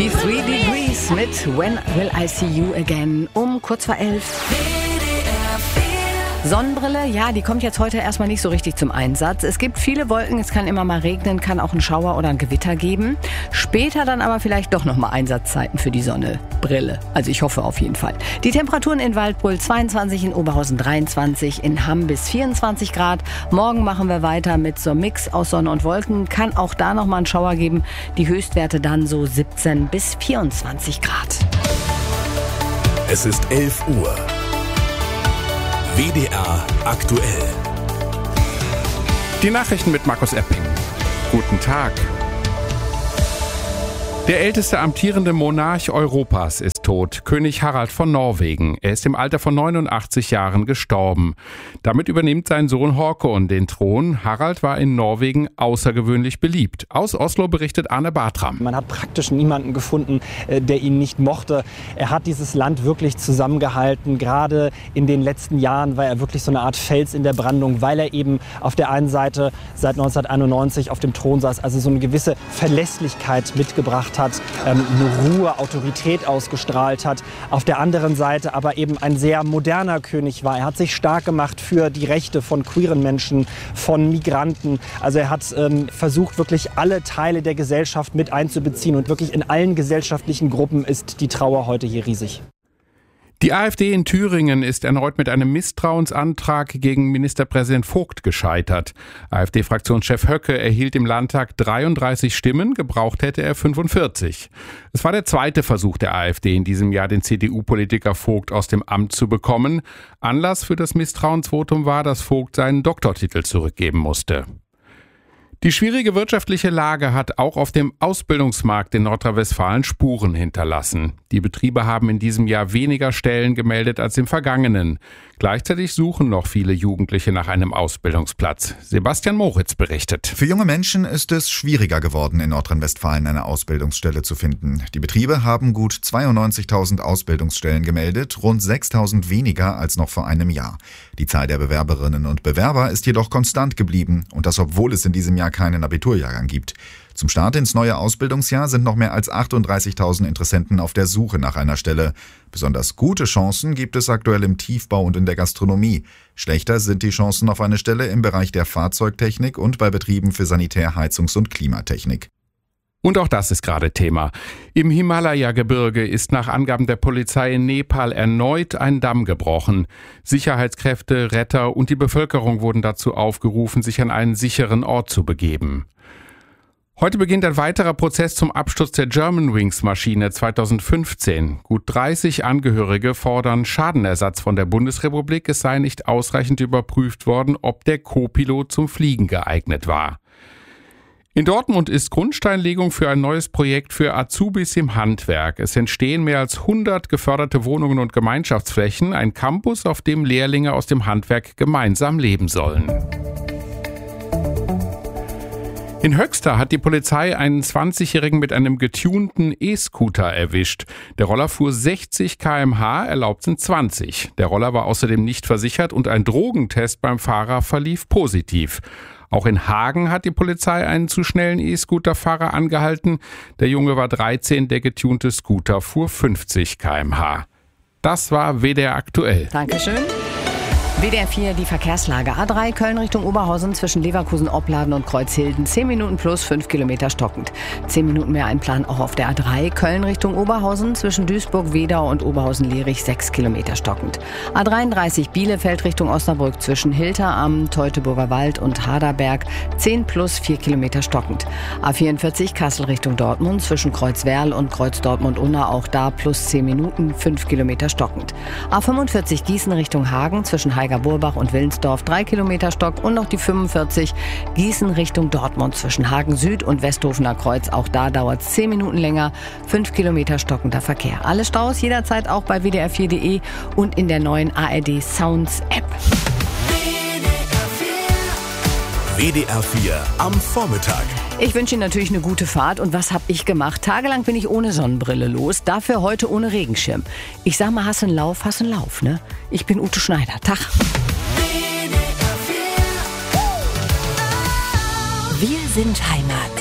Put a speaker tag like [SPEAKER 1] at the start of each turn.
[SPEAKER 1] Die 3 Degrees mit When Will I See You Again um kurz vor 11. Sonnenbrille, ja, die kommt jetzt heute erstmal nicht so richtig zum Einsatz. Es gibt viele Wolken, es kann immer mal regnen, kann auch einen Schauer oder ein Gewitter geben. Später dann aber vielleicht doch nochmal Einsatzzeiten für die Sonne. Brille, also ich hoffe auf jeden Fall. Die Temperaturen in Waldbröl 22, in Oberhausen 23, in Hamm bis 24 Grad. Morgen machen wir weiter mit so einem Mix aus Sonne und Wolken. Kann auch da nochmal einen Schauer geben. Die Höchstwerte dann so 17 bis 24 Grad.
[SPEAKER 2] Es ist 11 Uhr. WDR aktuell.
[SPEAKER 3] Die Nachrichten mit Markus Epping. Guten Tag. Der älteste amtierende Monarch Europas ist tot, König Harald von Norwegen. Er ist im Alter von 89 Jahren gestorben. Damit übernimmt sein Sohn Håkon den Thron. Harald war in Norwegen außergewöhnlich beliebt. Aus Oslo berichtet Arne Bartram.
[SPEAKER 4] Man hat praktisch niemanden gefunden, der ihn nicht mochte. Er hat dieses Land wirklich zusammengehalten. Gerade in den letzten Jahren war er wirklich so eine Art Fels in der Brandung, weil er eben auf der einen Seite seit 1991 auf dem Thron saß, also so eine gewisse Verlässlichkeit mitgebracht hat, eine Ruhe, Autorität ausgestrahlt hat. Auf der anderen Seite aber eben ein sehr moderner König war. Er hat sich stark gemacht für die Rechte von queeren Menschen, von Migranten. Also er hat versucht, wirklich alle Teile der Gesellschaft mit einzubeziehen. Und wirklich in allen gesellschaftlichen Gruppen ist die Trauer heute hier riesig.
[SPEAKER 3] Die AfD in Thüringen ist erneut mit einem Misstrauensantrag gegen Ministerpräsident Vogt gescheitert. AfD-Fraktionschef Höcke erhielt im Landtag 33 Stimmen, gebraucht hätte er 45. Es war der zweite Versuch der AfD in diesem Jahr, den CDU-Politiker Vogt aus dem Amt zu bekommen. Anlass für das Misstrauensvotum war, dass Vogt seinen Doktortitel zurückgeben musste. Die schwierige wirtschaftliche Lage hat auch auf dem Ausbildungsmarkt in Nordrhein-Westfalen Spuren hinterlassen. Die Betriebe haben in diesem Jahr weniger Stellen gemeldet als im vergangenen. Gleichzeitig suchen noch viele Jugendliche nach einem Ausbildungsplatz. Sebastian Moritz berichtet.
[SPEAKER 5] Für junge Menschen ist es schwieriger geworden, in Nordrhein-Westfalen eine Ausbildungsstelle zu finden. Die Betriebe haben gut 92.000 Ausbildungsstellen gemeldet, rund 6.000 weniger als noch vor einem Jahr. Die Zahl der Bewerberinnen und Bewerber ist jedoch konstant geblieben, und das obwohl es in diesem Jahr keinen Abiturjahrgang gibt. Zum Start ins neue Ausbildungsjahr sind noch mehr als 38.000 Interessenten auf der Suche nach einer Stelle. Besonders gute Chancen gibt es aktuell im Tiefbau und in der Gastronomie. Schlechter sind die Chancen auf eine Stelle im Bereich der Fahrzeugtechnik und bei Betrieben für Sanitär-, Heizungs- und Klimatechnik.
[SPEAKER 3] Und auch das ist gerade Thema. Im Himalaya-Gebirge ist nach Angaben der Polizei in Nepal erneut ein Damm gebrochen. Sicherheitskräfte, Retter und die Bevölkerung wurden dazu aufgerufen, sich an einen sicheren Ort zu begeben. Heute beginnt ein weiterer Prozess zum Absturz der Germanwings-Maschine 2015. Gut 30 Angehörige fordern Schadenersatz von der Bundesrepublik. Es sei nicht ausreichend überprüft worden, ob der Co-Pilot zum Fliegen geeignet war. In Dortmund ist Grundsteinlegung für ein neues Projekt für Azubis im Handwerk. Es entstehen mehr als 100 geförderte Wohnungen und Gemeinschaftsflächen, ein Campus, auf dem Lehrlinge aus dem Handwerk gemeinsam leben sollen. In Höxter hat die Polizei einen 20-Jährigen mit einem getunten E-Scooter erwischt. Der Roller fuhr 60 km/h, erlaubt sind 20. Der Roller war außerdem nicht versichert und ein Drogentest beim Fahrer verlief positiv. Auch in Hagen hat die Polizei einen zu schnellen E-Scooter-Fahrer angehalten. Der Junge war 13, der getunte Scooter fuhr 50 km/h. Das war WDR aktuell.
[SPEAKER 1] Dankeschön. WDR 4, die Verkehrslage. A3 Köln Richtung Oberhausen zwischen Leverkusen, Opladen und Kreuzhilden. 10 Minuten plus 5 Kilometer stockend. 10 Minuten mehr Einplan auch auf der A3 Köln Richtung Oberhausen zwischen Duisburg, Wedau und Oberhausen-Lierich. 6 Kilometer stockend. A33 Bielefeld Richtung Osnabrück zwischen Hilteramt, Teutoburger Wald und Haderberg. 10 plus 4 Kilometer stockend. A44 Kassel Richtung Dortmund zwischen Kreuzwerl und Kreuz Dortmund-Unna. Auch da plus 10 Minuten, 5 Kilometer stockend. A45 Gießen Richtung Hagen zwischen Burbach und Willensdorf 3 Kilometer Stock und noch die 45 Gießen Richtung Dortmund zwischen Hagen Süd und Westhofener Kreuz. Auch da dauert es 10 Minuten länger, 5 Kilometer stockender Verkehr. Alle Staus jederzeit auch bei wdr4.de und in der neuen ARD Sounds App.
[SPEAKER 2] WDR 4 am Vormittag.
[SPEAKER 1] Ich wünsche Ihnen natürlich eine gute Fahrt. Und was habe ich gemacht? Tagelang bin ich ohne Sonnenbrille los, dafür heute ohne Regenschirm. Ich sag mal, hast einen Lauf, ne? Ich bin Ute Schneider. Tag.
[SPEAKER 6] Wir sind Heimat.